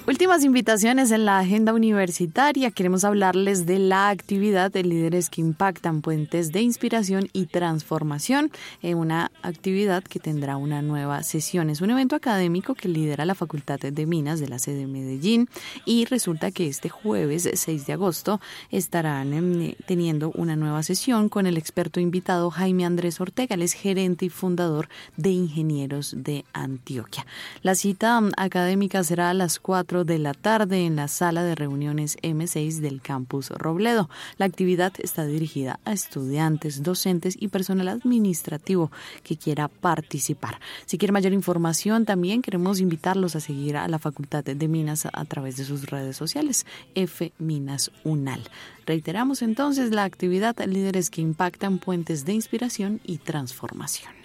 Últimas invitaciones en la agenda universitaria. Queremos hablarles de la actividad de líderes que impactan puentes de inspiración y transformación, una actividad que tendrá una nueva sesión. Es un evento académico que lidera la Facultad de Minas de la sede de Medellín y resulta que este jueves 6 de agosto estarán teniendo una nueva sesión con el experto invitado Jaime Andrés Ortega. Él es gerente y fundador de Ingenieros de Antioquia. La cita académica será a las 4 de la tarde en la sala de reuniones M6 del campus Robledo. La actividad está dirigida a estudiantes, docentes y personal administrativo que quiera participar. Si quiere mayor información, también queremos invitarlos a seguir a la Facultad de Minas a través de sus redes sociales, FMinasUNAL. Reiteramos entonces la actividad Líderes que impactan puentes de inspiración y transformación.